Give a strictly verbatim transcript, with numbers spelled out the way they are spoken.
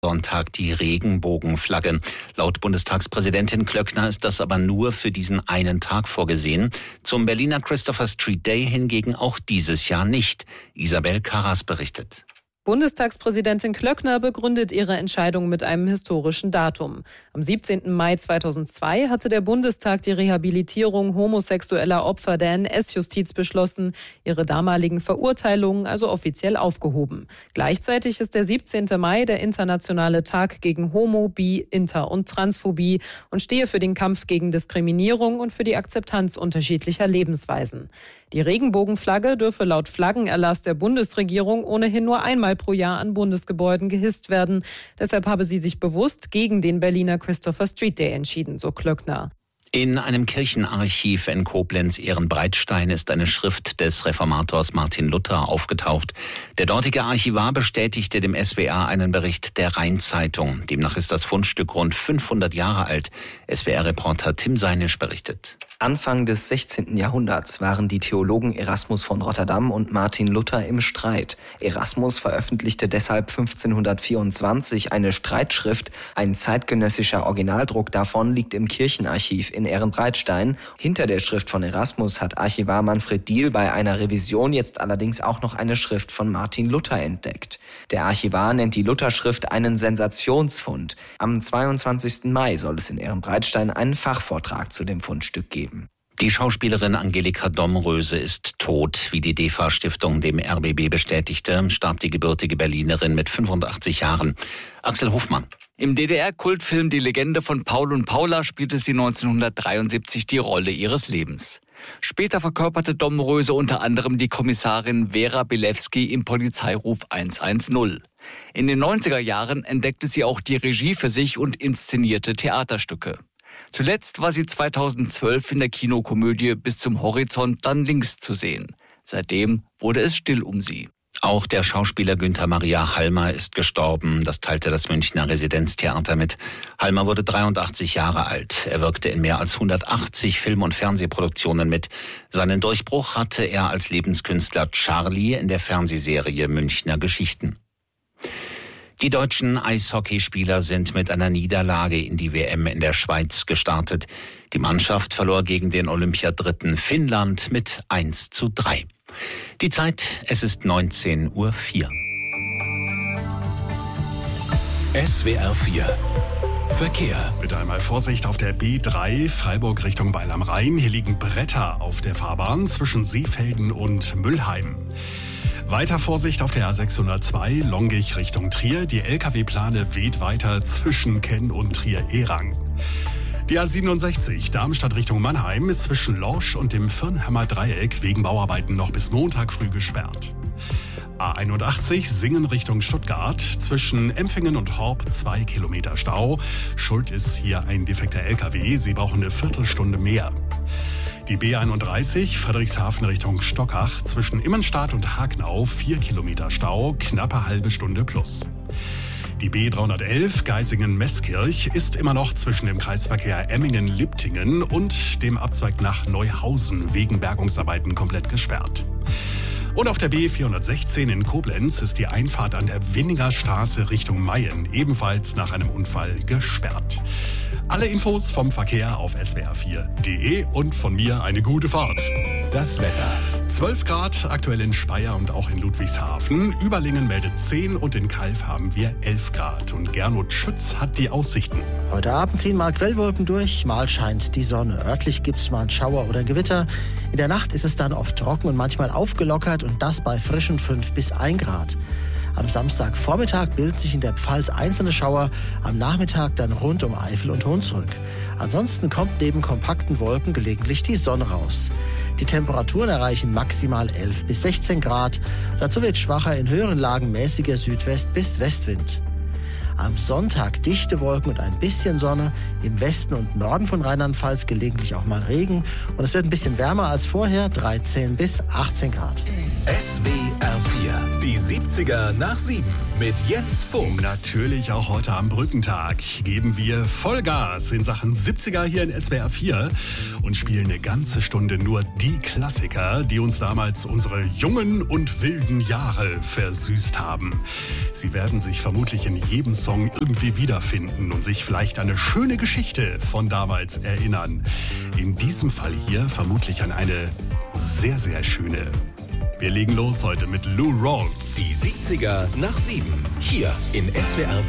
Sonntag die Regenbogenflagge. Laut Bundestagspräsidentin Klöckner ist das aber nur für diesen einen Tag vorgesehen. Zum Berliner Christopher Street Day hingegen auch dieses Jahr nicht. Isabel Karras berichtet. Bundestagspräsidentin Klöckner begründet ihre Entscheidung mit einem historischen Datum. Am siebzehnten Mai zweitausendzwei hatte der Bundestag die Rehabilitierung homosexueller Opfer der N S-Justiz beschlossen, ihre damaligen Verurteilungen also offiziell aufgehoben. Gleichzeitig ist der siebzehnte Mai der internationale Tag gegen Homo-, Bi-, Inter- und Transphobie und stehe für den Kampf gegen Diskriminierung und für die Akzeptanz unterschiedlicher Lebensweisen. Die Regenbogenflagge dürfe laut Flaggenerlass der Bundesregierung ohnehin nur einmal pro Jahr an Bundesgebäuden gehisst werden. Deshalb habe sie sich bewusst gegen den Berliner Christopher Street Day entschieden, so Klöckner. In einem Kirchenarchiv in Koblenz-Ehrenbreitstein ist eine Schrift des Reformators Martin Luther aufgetaucht. Der dortige Archivar bestätigte dem S W R einen Bericht der Rhein-Zeitung. Demnach ist das Fundstück rund fünfhundert Jahre alt. S W R-Reporter Tim Seinisch berichtet. Anfang des sechzehnten Jahrhunderts waren die Theologen Erasmus von Rotterdam und Martin Luther im Streit. Erasmus veröffentlichte deshalb fünfzehnhundertvierundzwanzig eine Streitschrift. Ein zeitgenössischer Originaldruck davon liegt im Kirchenarchiv in Ehrenbreitstein. Hinter der Schrift von Erasmus hat Archivar Manfred Diehl bei einer Revision jetzt allerdings auch noch eine Schrift von Martin Luther entdeckt. Der Archivar nennt die Lutherschrift einen Sensationsfund. Am zweiundzwanzigsten Mai soll es in Ehrenbreitstein einen Fachvortrag zu dem Fundstück geben. Die Schauspielerin Angelika Domröse ist tot. Wie die D E F A-Stiftung dem R B B bestätigte, starb die gebürtige Berlinerin mit fünfundachtzig Jahren. Axel Hofmann. Im D D R-Kultfilm Die Legende von Paul und Paula spielte sie neunzehnhundertdreiundsiebzig die Rolle ihres Lebens. Später verkörperte Domröse unter anderem die Kommissarin Vera Bilewski im Polizeiruf hundertzehn. In den neunziger Jahren entdeckte sie auch die Regie für sich und inszenierte Theaterstücke. Zuletzt war sie zweitausendzwölf in der Kinokomödie Bis zum Horizont dann links zu sehen. Seitdem wurde es still um sie. Auch der Schauspieler Günther Maria Halmer ist gestorben. Das teilte das Münchner Residenztheater mit. Halmer wurde dreiundachtzig Jahre alt. Er wirkte in mehr als hundertachtzig Film- und Fernsehproduktionen mit. Seinen Durchbruch hatte er als Lebenskünstler Charlie in der Fernsehserie Münchner Geschichten. Die deutschen Eishockeyspieler sind mit einer Niederlage in die W M in der Schweiz gestartet. Die Mannschaft verlor gegen den Olympiadritten Finnland mit eins zu drei. Die Zeit, es ist neunzehn Uhr vier. S W R vier Verkehr. Bitte einmal Vorsicht auf der B drei, Freiburg Richtung Weil am Rhein. Hier liegen Bretter auf der Fahrbahn zwischen Seefelden und Müllheim. Weiter Vorsicht auf der A sechshundertzwei, Longich Richtung Trier. Die L K W-Plane weht weiter zwischen Kenn und Trier-Erang. Die A siebenundsechzig, Darmstadt Richtung Mannheim, ist zwischen Lorsch und dem Firnhammer Dreieck wegen Bauarbeiten noch bis Montag früh gesperrt. A einundachtzig, Singen Richtung Stuttgart, zwischen Empfingen und Horb zwei Kilometer Stau. Schuld ist hier ein defekter L K W, Sie brauchen eine Viertelstunde mehr. Die B einunddreißig, Friedrichshafen Richtung Stockach, zwischen Immenstadt und Hagnau vier Kilometer Stau, knappe halbe Stunde plus. Die B dreihundertelf, Geisingen-Meßkirch, ist immer noch zwischen dem Kreisverkehr Emmingen-Liptingen und dem Abzweig nach Neuhausen wegen Bergungsarbeiten komplett gesperrt. Und auf der B vierhundertsechzehn in Koblenz ist die Einfahrt an der Winninger Straße Richtung Mayen ebenfalls nach einem Unfall gesperrt. Alle Infos vom Verkehr auf S W R vier Punkt de und von mir eine gute Fahrt. Das Wetter. zwölf Grad aktuell in Speyer und auch in Ludwigshafen. Überlingen meldet zehn und in Calw haben wir elf Grad. Und Gernot Schütz hat die Aussichten. Heute Abend ziehen mal Quellwolken durch, mal scheint die Sonne. Örtlich gibt's mal einen Schauer oder ein Gewitter. In der Nacht ist es dann oft trocken und manchmal aufgelockert und das bei frischen fünf bis ein Grad. Am Samstagvormittag bilden sich in der Pfalz einzelne Schauer, am Nachmittag dann rund um Eifel und Hunsrück. Ansonsten kommt neben kompakten Wolken gelegentlich die Sonne raus. Die Temperaturen erreichen maximal elf bis sechzehn Grad. Dazu wird schwacher in höheren Lagen mäßiger Südwest- bis Westwind. Am Sonntag dichte Wolken und ein bisschen Sonne. Im Westen und Norden von Rheinland-Pfalz gelegentlich auch mal Regen. Und es wird ein bisschen wärmer als vorher, dreizehn bis achtzehn Grad. S W R vier, die siebziger nach sieben. mit Jens Vogt. Natürlich auch heute am Brückentag geben wir Vollgas in Sachen siebziger hier in S W R vier und spielen eine ganze Stunde nur die Klassiker, die uns damals unsere jungen und wilden Jahre versüßt haben. Sie werden sich vermutlich in jedem Song irgendwie wiederfinden und sich vielleicht an eine schöne Geschichte von damals erinnern. In diesem Fall hier vermutlich an eine sehr, sehr schöne. Wir legen los heute mit Lou Rawls. Die siebziger nach sieben. Hier in S W R